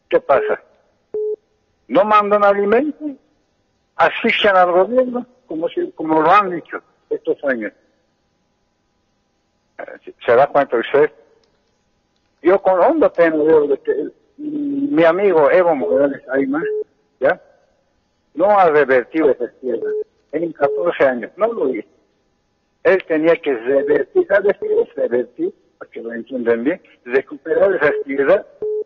¿Qué pasa? No mandan alimentos, asfixian al gobierno, como lo han hecho estos años. ¿Se da cuenta usted? Yo con honda pena veo de que mi amigo Evo Morales Ayma, ¿ya? No ha revertido esa izquierda. En 14 años, no lo hizo. Él tenía que revertir, ¿sabes qué es revertir? Para que lo entiendan bien, recuperar esa izquierda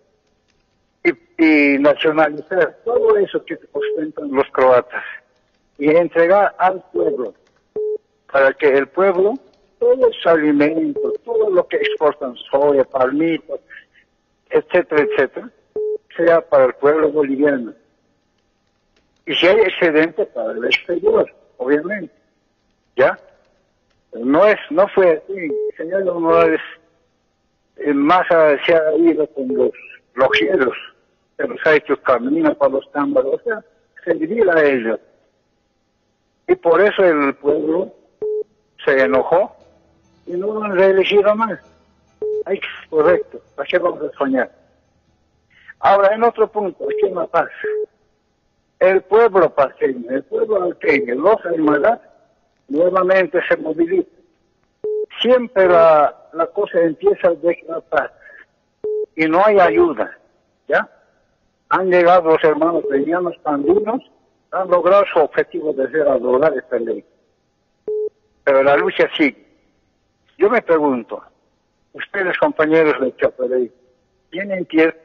y nacionalizar todo eso que ostentan los croatas y entregar al pueblo, para que el pueblo, todos los alimentos, todo lo que exportan, soya, palmitos, etcétera, etcétera, sea para el pueblo boliviano. Y si hay excedente para el exterior, obviamente, ¿ya? No fue así, señor Morales. Massa se ha ido con los lojeros, se los ha hecho camino para los támbaros, o sea, servir a ellos. Y por eso el pueblo se enojó y no lo han reelegido más. Ay, correcto, ¿para qué vamos a soñar? Ahora, en otro punto, aquí en La Paz, el pueblo paseño, el pueblo alteño, los aymaras, nuevamente se moviliza. Siempre la cosa empieza desde La Paz y no hay ayuda, ¿ya? Han llegado los hermanos bolivianos pandinos, han logrado su objetivo de ser adorar esta ley. Pero la lucha sigue. Yo me pregunto, ustedes compañeros de Chaparey, ¿tienen tiempo?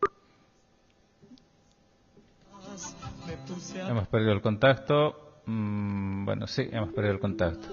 Hemos perdido el contacto. Bueno, sí, hemos perdido el contacto.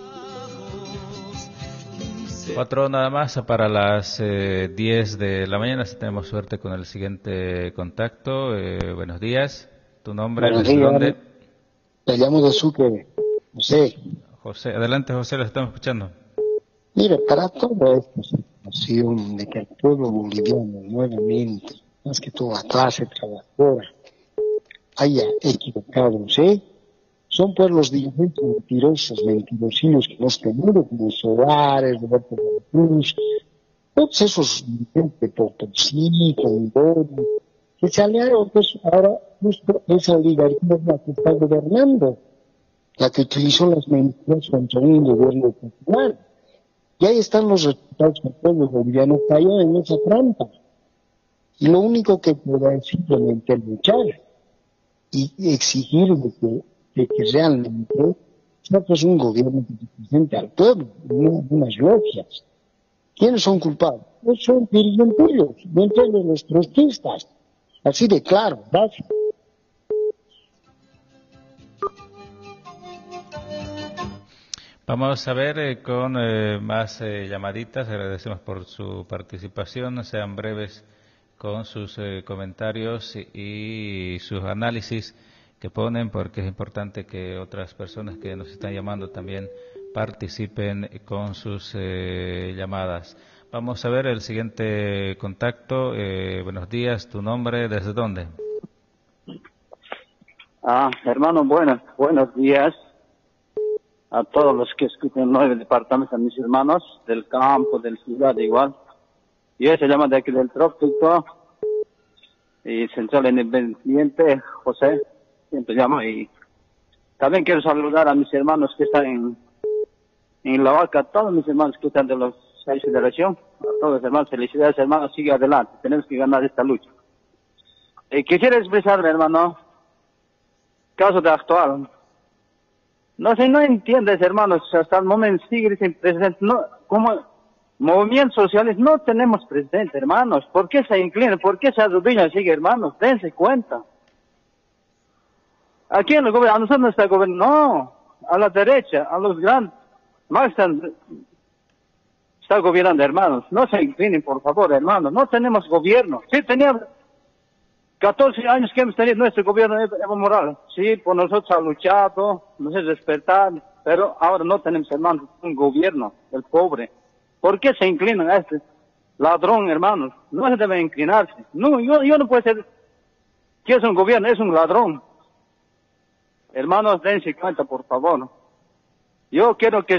4 nada más para las 10 de la mañana. Si tenemos suerte con el siguiente contacto. Buenos días. ¿Tu nombre? Buenos ¿Desde días. dónde? Te llamo de Sucre, José. José, adelante José, lo estamos escuchando. Mira, para toda esta situación de que el pueblo boliviano nuevamente, más que toda la clase trabajadora, haya equivocado, ¿sí? Son pues los dirigentes mentirosillos que hemos tenido, como Soares, Roberto Cruz, todos esos dirigentes de Potosí, Condori, que se aliaron, pues ahora justo esa oligarquía es la que está gobernando, la que utilizó las mentiras contra un gobierno popular. Y ahí están los resultados que el pueblo boliviano cayó en esa trampa. Y lo único que puede es simplemente luchar y exigir de que realmente sea pues un gobierno que represente al pueblo, no unas logias. ¿Quiénes son culpables? Pues son dirigentes, dentro de los trotskistas. Así de claro, básico. Vamos a ver con más llamaditas. Agradecemos por su participación. Sean breves con sus comentarios y sus análisis que ponen, porque es importante que otras personas que nos están llamando también participen con sus llamadas. Vamos a ver el siguiente contacto. Buenos días, ¿tu nombre? ¿Desde dónde? Hermano, buenos días a todos los que escuchan 9 departamentos, a mis hermanos del campo, de la ciudad igual. Yo se llama de aquí del trópico y Central Independiente, José, siempre llamo. Y también quiero saludar a mis hermanos que están en La Vaca, a todos mis hermanos que están de los 6 de la región, a todos hermanos, felicidades hermanos, sigue adelante, tenemos que ganar esta lucha. Quisiera expresarme, hermano, caso de actual. No sé, no entiendes, hermanos, hasta el momento sigue sin presidente. No, como movimientos sociales no tenemos presidente, hermanos. ¿Por qué se inclinan? ¿Por qué se arrodillan? Sigue, hermanos, dense cuenta. Aquí en el gobierno, a nosotros no está gobierno, no, a la derecha, a los grandes, más está gobernando, hermanos. No se inclinen, por favor, hermanos. No tenemos gobierno. Sí, teníamos 14 años que hemos tenido nuestro gobierno Evo Morales. Sí, por nosotros ha luchado, nos es despertar, pero ahora no tenemos, hermanos, un gobierno, el pobre. ¿Por qué se inclinan a este ladrón, hermanos? No se debe inclinarse. No, yo no puedo ser que es un gobierno, es un ladrón. Hermanos, dense cuenta, por favor. Yo quiero que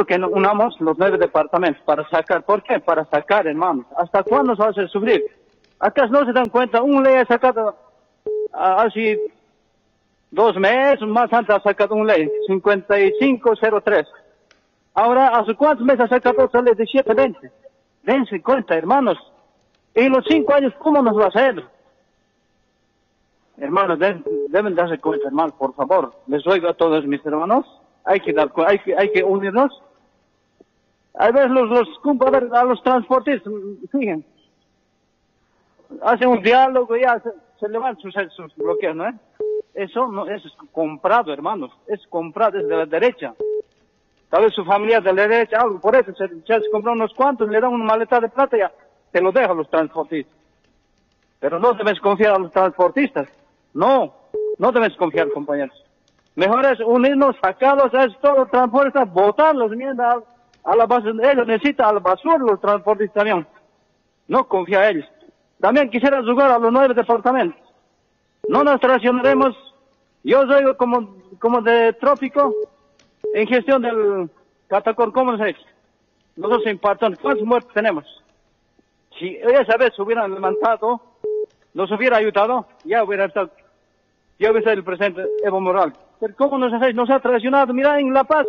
unamos los 9 departamentos para sacar. ¿Por qué? Para sacar, hermanos. ¿Hasta cuándo se va a hacer sufrir? ¿Acaso no se dan cuenta? Un ley ha sacado hace 2 meses, más antes ha sacado un ley, 5503. Ahora, ¿hace cuántos meses ha sacado otra ley de 720? Dense cuenta, hermanos. En los 5 años, ¿cómo nos va a hacer? Hermanos, deben darse cuenta, hermanos, por favor. Les ruego a todos mis hermanos, hay que unirnos. A veces los compañeros, a los transportistas, fíjense, hacen un diálogo y ya se levantan sus bloqueos, ¿no? Eso no, eso es comprado, hermanos. Es comprado, es de la derecha. Tal vez su familia de la derecha, algo, por eso se compró unos cuantos, le dan una maleta de plata y ya se lo dejan los transportistas. Pero no debes confiar a los transportistas. No debes confiar, compañeros. Mejor es unirnos, sacarlos a todos los transportistas, botarlos, mierda, a la basura. Ellos necesitan a la basura los transportistas también. No confía a ellos. También quisiera jugar a los 9 departamentos. No nos traicionaremos. Yo soy como de trópico, en gestión del Catacor, ¿cómo nos ha hecho? Nosotros impactamos. ¿Cuántos muertos tenemos? Si esa vez se hubieran levantado, nos hubiera ayudado, ya hubiera sido el presidente Evo Morales. Pero ¿cómo nos ha hecho? Nos ha traicionado. Mira, en La Paz,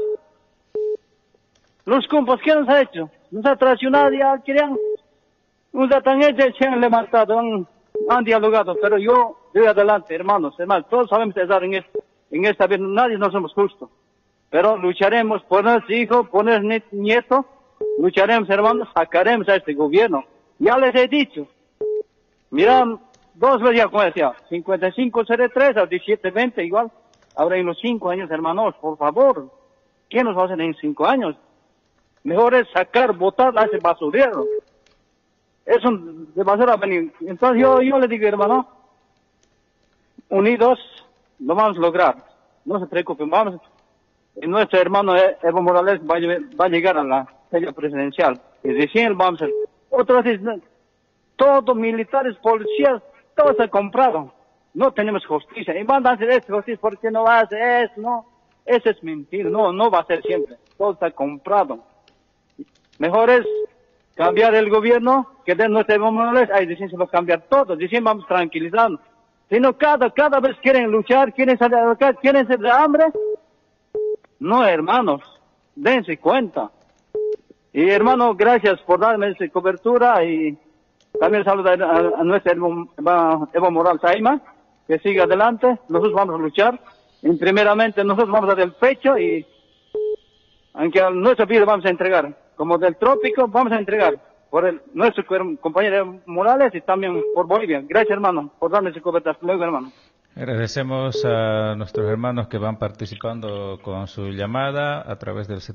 los compas, ¿qué nos ha hecho? Nos ha traicionado, ya querían, nos han hecho, se han levantado, han dialogado. Pero yo voy adelante, hermanos, todos sabemos estar en esta vida, nadie no somos justos. Pero lucharemos por nuestros hijos, por nuestros nietos, lucharemos, hermanos, sacaremos a este gobierno. Ya les he dicho, mira, 2 veces ya, como decía, 5503 a 1720 igual. Ahora en los 5 años, hermanos, por favor, ¿qué nos va a hacer en 5 años? Mejor es botar a ese basurero. Es de basura a venir. Entonces yo le digo, hermano, unidos lo vamos a lograr. No se preocupen, nuestro hermano Evo Morales va a llegar a la silla presidencial. Y recién vamos a... Otros dicen, todos militares, policías, todo se ha comprado. No tenemos justicia. Y van a hacer esto, justicia, porque no va a hacer eso, no. Eso es mentira, no va a ser siempre. Todo está comprado. Mejor es cambiar el gobierno, que de nuestro Evo Morales, ahí dicen se va a cambiar todo, dicen vamos tranquilizando. Si no, cada vez quieren luchar, quieren salir a la calle, quieren ser de hambre. No, hermanos, dense cuenta. Y hermano, gracias por darme esa cobertura y también saludar a nuestro Evo Morales Aima, que siga adelante. Nosotros vamos a luchar. Y primeramente nosotros vamos a dar el pecho y aunque a nuestra vida vamos a entregar, como del trópico vamos a entregar por nuestro compañero Morales y también por Bolivia. Gracias, hermano, por darme esa cobertura. Hasta luego, hermano. Agradecemos a nuestros hermanos que van participando con su llamada a través del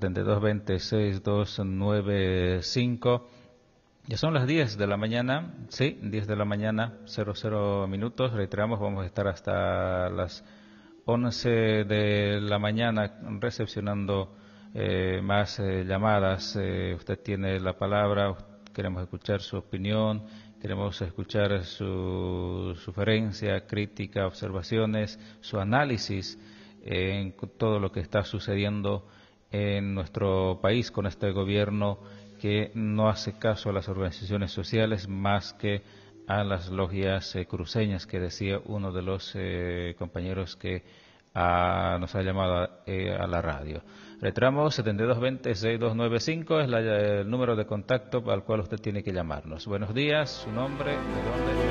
7220-6295. Ya son las 10 de la mañana, sí, 10 de la mañana, 00 minutos. Reiteramos, vamos a estar hasta las 11 de la mañana recepcionando más llamadas. Usted tiene la palabra, queremos escuchar su opinión. Queremos escuchar su sugerencia, crítica, observaciones, su análisis en todo lo que está sucediendo en nuestro país con este gobierno que no hace caso a las organizaciones sociales más que a las logias cruceñas, que decía uno de los compañeros que nos ha llamado a la radio. Retramos 7220-6295 es el número de contacto al cual usted tiene que llamarnos. Buenos días, su nombre, de dónde...